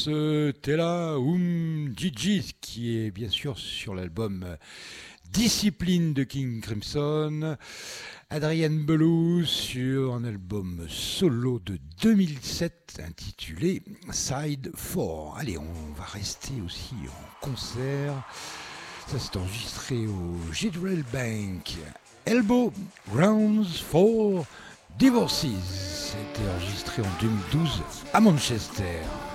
Tela Gigi, qui est bien sûr sur l'album Discipline de King Crimson. Adrian Belew sur un album solo de 2007 intitulé Side 4. Allez, on va rester aussi en concert. Ça s'est enregistré au Jadwell Bank. Elbow Grounds for Divorces. C'était enregistré en 2012 à Manchester.